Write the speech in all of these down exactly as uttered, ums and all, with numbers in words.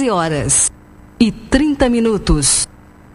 onze horas e trinta minutos.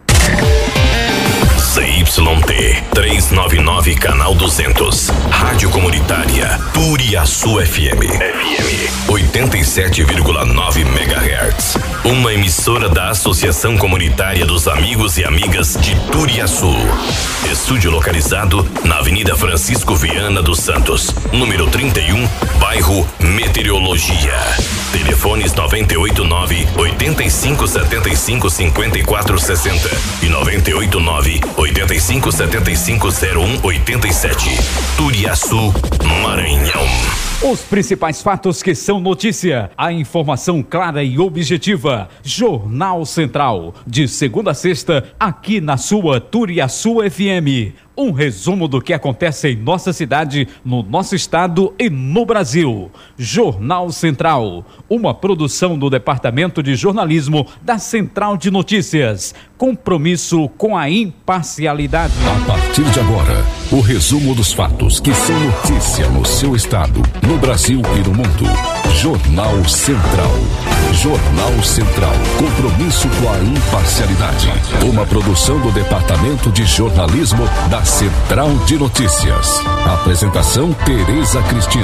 C Y T trezentos e noventa e nove, canal duzentos. Rádio Comunitária Turiaçu F M. F M oitenta e sete vírgula nove megahertz. Uma emissora da Associação Comunitária dos Amigos e Amigas de Turiaçu. Estúdio localizado na Avenida Francisco Viana dos Santos, número trinta e um, bairro Meteorologia. Telefones noventa e oito nove, oitenta e cinco, setenta e cinco, cinquenta e quatro sessenta e noventa e oito nove, oitenta e cinco, setenta e cinco, zero um, oitenta e sete. Turiaçu, Maranhão. Os principais fatos que são notícia, a informação clara e objetiva. Jornal Central, de segunda a sexta, aqui na sua Turiaçu F M. Um resumo do que acontece em nossa cidade, no nosso estado e no Brasil. Jornal Central, uma produção do Departamento de Jornalismo da Central de Notícias. Compromisso com a imparcialidade. A partir de agora, o resumo dos fatos que são notícia no seu estado, no Brasil e no mundo. Jornal Central. Jornal Central. Compromisso com a imparcialidade. Uma produção do Departamento de Jornalismo da Central de Notícias. Apresentação: Tereza Cristina.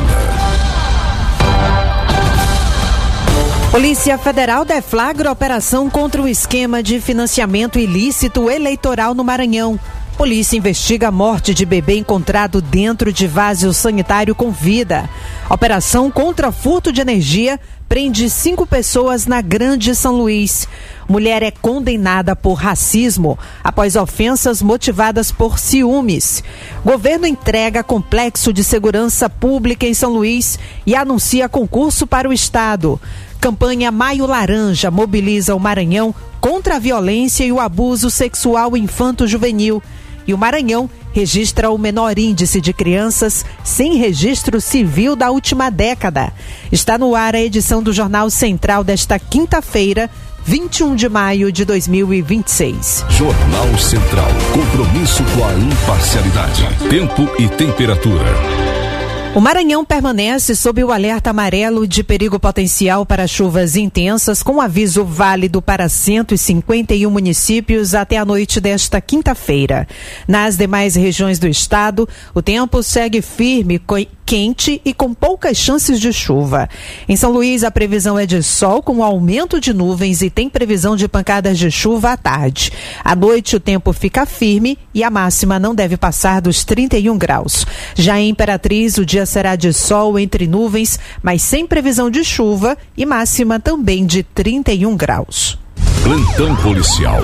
Polícia Federal deflagra operação contra o esquema de financiamento ilícito eleitoral no Maranhão. Polícia investiga a morte de bebê encontrado dentro de vaso sanitário com vida. Operação contra furto de energia prende cinco pessoas na Grande São Luís. Mulher é condenada por racismo após ofensas motivadas por ciúmes. Governo entrega complexo de segurança pública em São Luís e anuncia concurso para o estado. Campanha Maio Laranja mobiliza o Maranhão contra a violência e o abuso sexual infanto-juvenil. E o Maranhão registra o menor índice de crianças sem registro civil da última década. Está no ar a edição do Jornal Central desta quinta-feira, vinte e um de maio de dois mil e vinte e seis. Jornal Central. Compromisso com a imparcialidade. Tempo e temperatura. O Maranhão permanece sob o alerta amarelo de perigo potencial para chuvas intensas, com aviso válido para cento e cinquenta e um municípios até a noite desta quinta-feira. Nas demais regiões do estado, o tempo segue firme, quente e com poucas chances de chuva. Em São Luís, a previsão é de sol com aumento de nuvens e tem previsão de pancadas de chuva à tarde. À noite, o tempo fica firme e a máxima não deve passar dos trinta e um graus. Já em Imperatriz, o dia será de sol entre nuvens, mas sem previsão de chuva e máxima também de trinta e um graus. Plantão policial.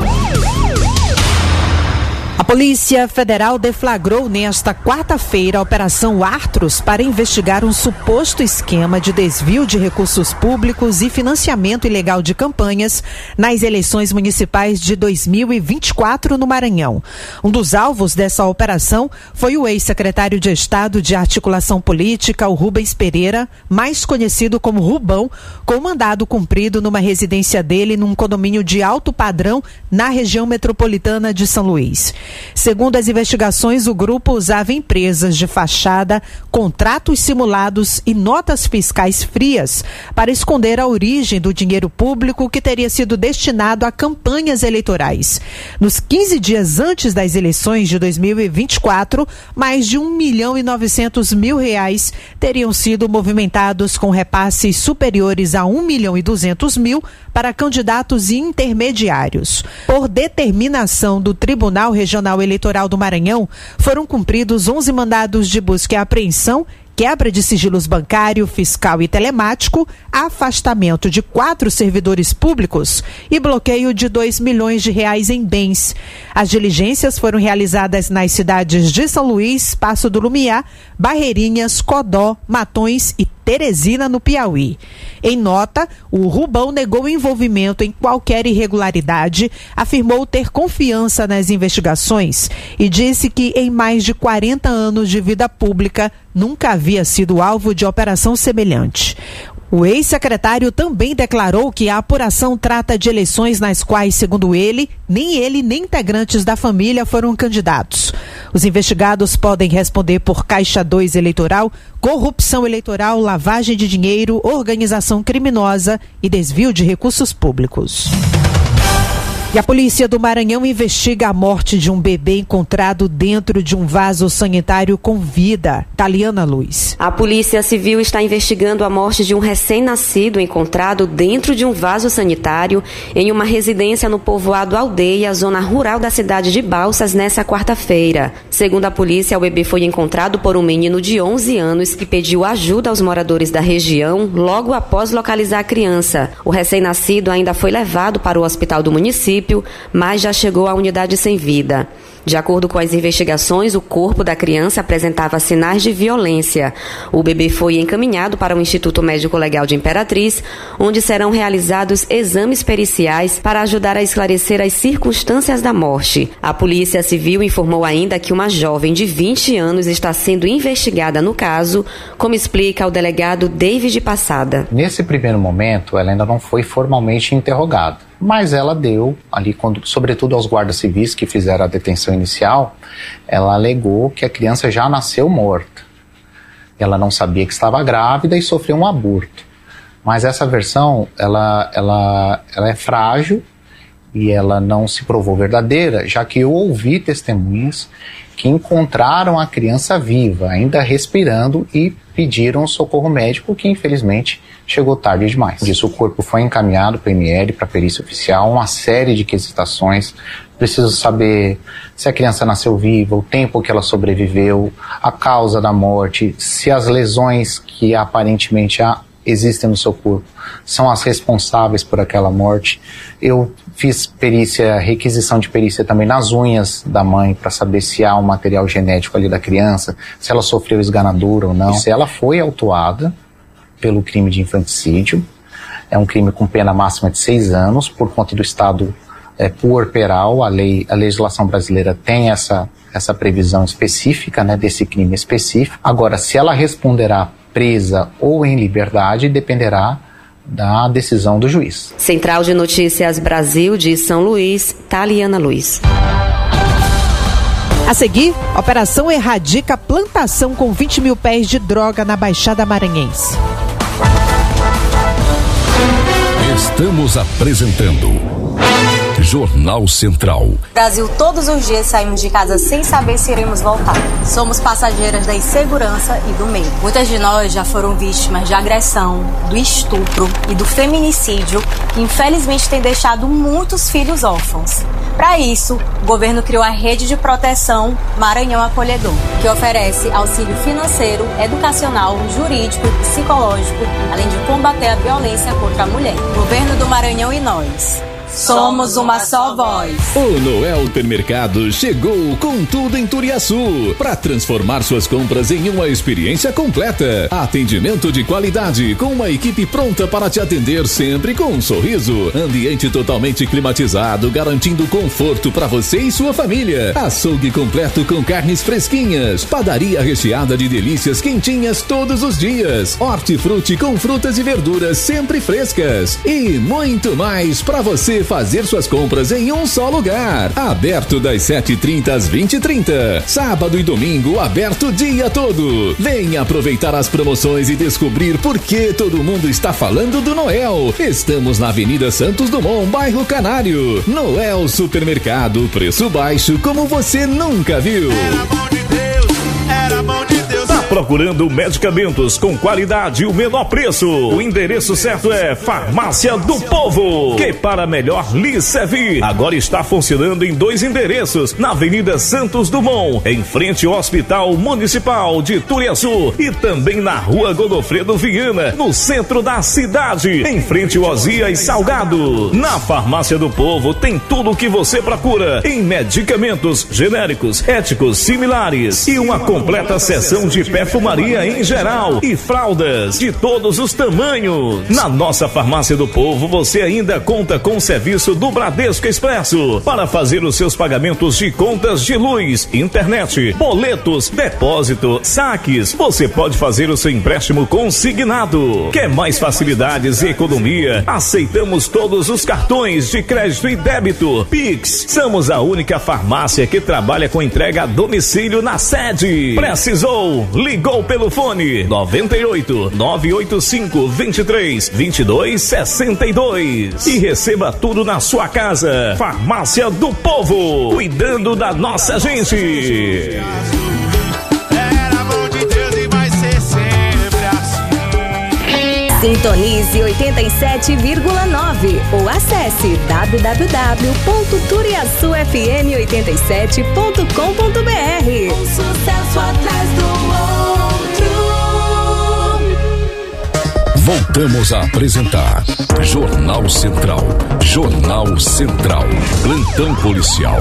A Polícia Federal deflagrou nesta quarta-feira a Operação Artros para investigar um suposto esquema de desvio de recursos públicos e financiamento ilegal de campanhas nas eleições municipais de dois mil e vinte e quatro no Maranhão. Um dos alvos dessa operação foi o ex-secretário de Estado de Articulação Política, o Rubens Pereira, mais conhecido como Rubão, com mandado cumprido numa residência dele num condomínio de alto padrão na região metropolitana de São Luís. Segundo as investigações, o grupo usava empresas de fachada, contratos simulados e notas fiscais frias para esconder a origem do dinheiro público que teria sido destinado a campanhas eleitorais. Nos quinze dias antes das eleições de dois mil e vinte e quatro, mais de um milhão e novecentos mil reais teriam sido movimentados com repasses superiores a um milhão e duzentos mil para candidatos e intermediários. Por determinação do Tribunal Regional Eleitoral do Maranhão, foram cumpridos onze mandados de busca e apreensão, quebra de sigilos bancário, fiscal e telemático, afastamento de quatro servidores públicos e bloqueio de dois milhões de reais em bens. As diligências foram realizadas nas cidades de São Luís, Passo do Lumiar, Barreirinhas, Codó, Matões e Teresina, no Piauí. Em nota, o Rubão negou envolvimento em qualquer irregularidade, afirmou ter confiança nas investigações e disse que em mais de quarenta anos de vida pública nunca havia sido alvo de operação semelhante. O ex-secretário também declarou que a apuração trata de eleições nas quais, segundo ele, nem ele nem integrantes da família foram candidatos. Os investigados podem responder por Caixa dois eleitoral, corrupção eleitoral, lavagem de dinheiro, organização criminosa e desvio de recursos públicos. E a polícia do Maranhão investiga a morte de um bebê encontrado dentro de um vaso sanitário com vida. Taliana Luz. A Polícia Civil está investigando a morte de um recém-nascido encontrado dentro de um vaso sanitário em uma residência no povoado Aldeia, zona rural da cidade de Balsas, nesta quarta-feira. Segundo a polícia, o bebê foi encontrado por um menino de onze anos que pediu ajuda aos moradores da região logo após localizar a criança. O recém-nascido ainda foi levado para o hospital do município, mas já chegou à unidade sem vida. De acordo com as investigações, o corpo da criança apresentava sinais de violência. O bebê foi encaminhado para o Instituto Médico Legal de Imperatriz, onde serão realizados exames periciais para ajudar a esclarecer as circunstâncias da morte. A Polícia Civil informou ainda que uma jovem de vinte anos está sendo investigada no caso, como explica o delegado David Passada. Nesse primeiro momento, ela ainda não foi formalmente interrogada, mas ela deu, ali, quando, sobretudo aos guardas civis que fizeram a detenção inicial, ela alegou que a criança já nasceu morta. Ela não sabia que estava grávida e sofreu um aborto. Mas essa versão, ela, ela, ela é frágil e ela não se provou verdadeira, já que eu ouvi testemunhas que encontraram a criança viva, ainda respirando, e pediram socorro médico, que infelizmente chegou tarde demais. Por isso o corpo foi encaminhado para o M L, para a perícia oficial, uma série de quesitações. Preciso saber se a criança nasceu viva, o tempo que ela sobreviveu, a causa da morte, se as lesões que aparentemente há existem no seu corpo são as responsáveis por aquela morte. Eu fiz perícia, requisição de perícia também nas unhas da mãe para saber se há um material genético ali da criança, se ela sofreu esganadura ou não, se ela foi autuada pelo crime de infanticídio. É um crime com pena máxima de seis anos, por conta do estado é, puerperal. A lei, a legislação brasileira tem essa, essa previsão específica, né, desse crime específico. Agora, se ela responderá presa ou em liberdade, dependerá da decisão do juiz. Central de Notícias Brasil de São Luís, Taliana Luz. A seguir, Operação erradica plantação com vinte mil pés de droga na Baixada Maranhense. Estamos apresentando Jornal Central. Brasil, todos os dias saímos de casa sem saber se iremos voltar. Somos passageiras da insegurança e do medo. Muitas de nós já foram vítimas de agressão, do estupro e do feminicídio, que infelizmente tem deixado muitos filhos órfãos. Para isso, o governo criou a Rede de Proteção Maranhão Acolhedor, que oferece auxílio financeiro, educacional, jurídico e psicológico, além de combater a violência contra a mulher. Governo do Maranhão e nós. Somos uma só voz. O Noel Supermercado chegou com tudo em Turiaçu para transformar suas compras em uma experiência completa. Atendimento de qualidade com uma equipe pronta para te atender sempre com um sorriso. Ambiente totalmente climatizado, garantindo conforto para você e sua família. Açougue completo com carnes fresquinhas. Padaria recheada de delícias quentinhas todos os dias. Hortifruti com frutas e verduras sempre frescas. E muito mais para você fazer suas compras em um só lugar. Aberto das sete e trinta às vinte e trinta. Sábado e domingo aberto o dia todo. Venha aproveitar as promoções e descobrir por que todo mundo está falando do Noel. Estamos na Avenida Santos Dumont, bairro Canário. Noel Supermercado, preço baixo como você nunca viu. Era bom de Deus, era bom de Deus. Tá procurando medicamentos com qualidade e o menor preço? O endereço certo é Farmácia do Povo, que para melhor lhe servir, agora está funcionando em dois endereços, na Avenida Santos Dumont, em frente ao Hospital Municipal de Turiaçu, e também na Rua Godofredo Viana, no centro da cidade, em frente ao Osias Salgado. Na Farmácia do Povo tem tudo o que você procura em medicamentos genéricos, éticos, similares e uma completa seção de pé perfumaria em geral e fraldas de todos os tamanhos. Na nossa Farmácia do Povo você ainda conta com o serviço do Bradesco Expresso para fazer os seus pagamentos de contas de luz, internet, boletos, depósito, saques. Você pode fazer o seu empréstimo consignado. Quer mais facilidades e economia? Aceitamos todos os cartões de crédito e débito. Pix. Somos a única farmácia que trabalha com entrega a domicílio na sede. Precisou? Ligou pelo fone noventa e oito, nove oito cinco, vinte e três, vinte e dois, sessenta e dois e receba tudo na sua casa. Farmácia do Povo, cuidando da nossa gente. Era mão de Deus e vai ser sempre assim. Sintonize oitenta e sete vírgula nove ou acesse w w w ponto turiaçu f m oitenta e sete ponto com ponto b r. Um sucesso atrás do outro. Voltamos a apresentar Jornal Central. Jornal Central. Plantão policial.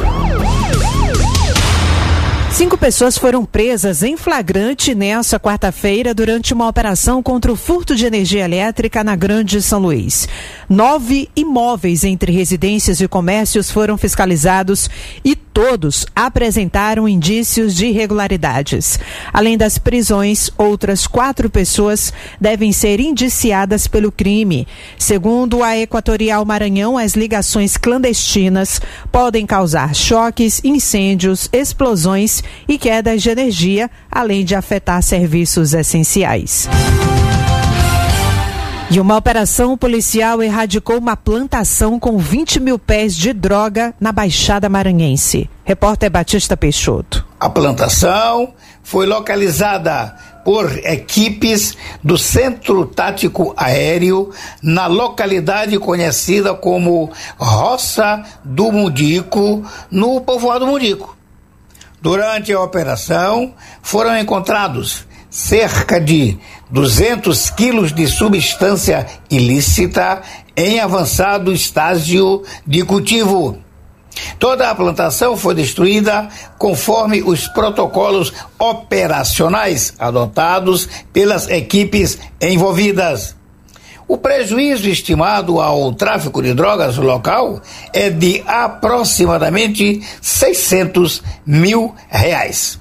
Cinco pessoas foram presas em flagrante nesta quarta-feira durante uma operação contra o furto de energia elétrica na Grande São Luís. Nove imóveis entre residências e comércios foram fiscalizados e todos apresentaram indícios de irregularidades. Além das prisões, outras quatro pessoas devem ser indiciadas pelo crime. Segundo a Equatorial Maranhão, as ligações clandestinas podem causar choques, incêndios, explosões e quedas de energia, além de afetar serviços essenciais. E uma operação policial erradicou uma plantação com vinte mil pés de droga na Baixada Maranhense. Repórter Batista Peixoto. A plantação foi localizada por equipes do Centro Tático Aéreo na localidade conhecida como Roça do Mundico, no povoado Mundico. Durante a operação, foram encontrados cerca de duzentos quilos de substância ilícita em avançado estágio de cultivo. Toda a plantação foi destruída conforme os protocolos operacionais adotados pelas equipes envolvidas. O prejuízo estimado ao tráfico de drogas local é de aproximadamente seiscentos mil reais.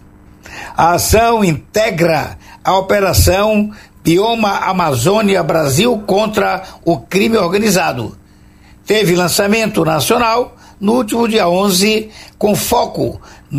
A ação integra a Operação Bioma Amazônia Brasil contra o crime organizado. Teve lançamento nacional no último dia onze, com foco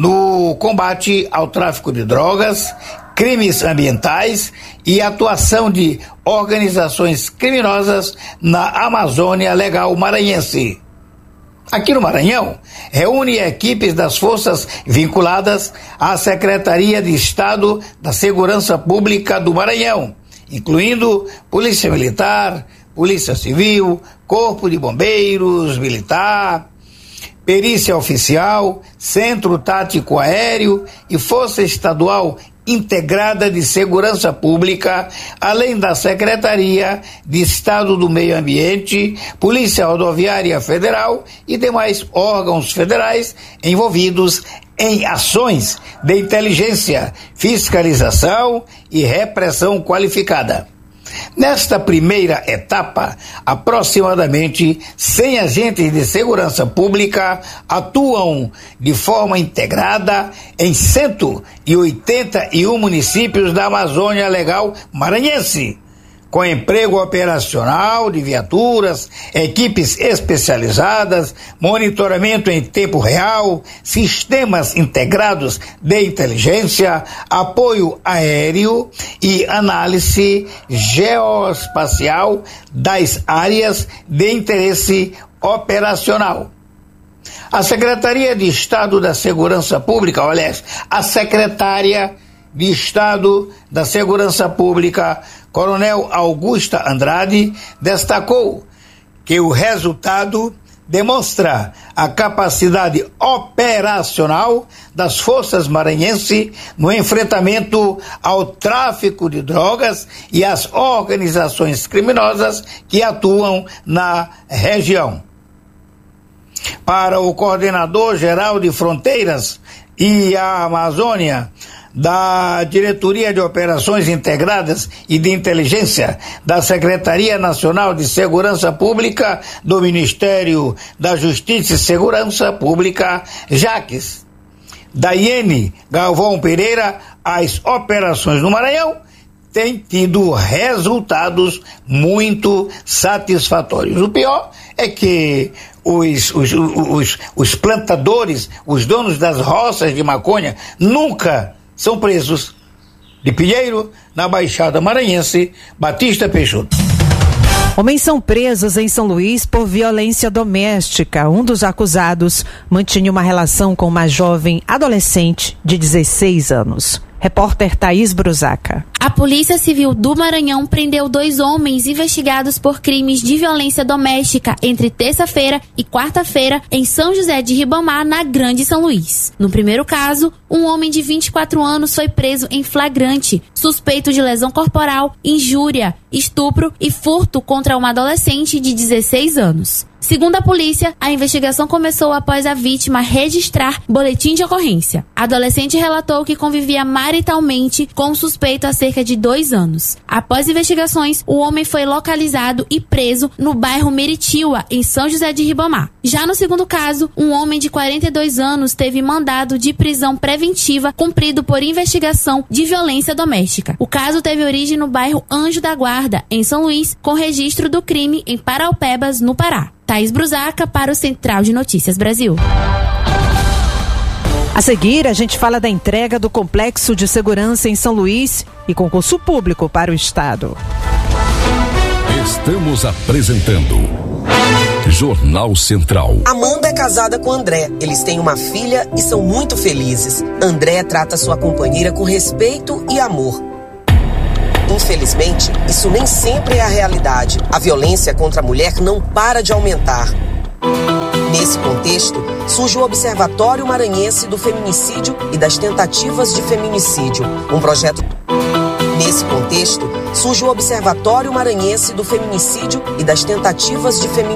no combate ao tráfico de drogas, crimes ambientais e atuação de organizações criminosas na Amazônia Legal Maranhense. Aqui no Maranhão, reúne equipes das forças vinculadas à Secretaria de Estado da Segurança Pública do Maranhão, incluindo Polícia Militar, Polícia Civil, Corpo de Bombeiros Militar, Perícia Oficial, Centro Tático Aéreo e Força Estadual Integrada de Segurança Pública, além da Secretaria de Estado do Meio Ambiente, Polícia Rodoviária Federal e demais órgãos federais envolvidos em ações de inteligência, fiscalização e repressão qualificada. Nesta primeira etapa, aproximadamente cem agentes de segurança pública atuam de forma integrada em cento e oitenta e um municípios da Amazônia Legal Maranhense, com emprego operacional de viaturas, equipes especializadas, monitoramento em tempo real, sistemas integrados de inteligência, apoio aéreo e análise geoespacial das áreas de interesse operacional. A Secretaria de Estado da Segurança Pública, olha, a secretária de Estado da Segurança Pública, Coronel Augusta Andrade, destacou que o resultado demonstra a capacidade operacional das forças maranhenses no enfrentamento ao tráfico de drogas e às organizações criminosas que atuam na região. Para o coordenador geral de Fronteiras e a Amazônia, da Diretoria de Operações Integradas e de Inteligência da Secretaria Nacional de Segurança Pública do Ministério da Justiça e Segurança Pública, Jaques. Daiane Galvão Pereira, as operações no Maranhão têm tido resultados muito satisfatórios. O pior é que os, os, os, os plantadores, os donos das roças de maconha, nunca são presos. De Pinheiro, na Baixada Maranhense, Batista Peixoto. Homens são presos em São Luís por violência doméstica. Um dos acusados mantinha uma relação com uma jovem adolescente de dezesseis anos. Repórter Thaís Brusaca. A Polícia Civil do Maranhão prendeu dois homens investigados por crimes de violência doméstica entre terça-feira e quarta-feira em São José de Ribamar, na Grande São Luís. No primeiro caso, um homem de vinte e quatro anos foi preso em flagrante, suspeito de lesão corporal, injúria, estupro e furto contra uma adolescente de dezesseis anos. Segundo a polícia, a investigação começou após a vítima registrar boletim de ocorrência. A adolescente relatou que convivia maritalmente com o suspeito há cerca de dois anos. Após investigações, o homem foi localizado e preso no bairro Meritiba, em São José de Ribamar. Já no segundo caso, um homem de quarenta e dois anos teve mandado de prisão preventiva cumprido por investigação de violência doméstica. O caso teve origem no bairro Anjo da Guarda, em São Luís, com registro do crime em Paraupebas, no Pará. Thaís Brusaca para o Central de Notícias Brasil. A seguir, a gente fala da entrega do Complexo de Segurança em São Luís e concurso público para o Estado. Estamos apresentando Jornal Central. Amanda é casada com André. Eles têm uma filha e são muito felizes. André trata sua companheira com respeito e amor. Infelizmente, isso nem sempre é a realidade. A violência contra a mulher não para de aumentar. Nesse contexto, surge o Observatório Maranhense do Feminicídio e das Tentativas de Feminicídio, um projeto... Nesse contexto, surge o Observatório Maranhense do Feminicídio e das Tentativas de Feminicídio.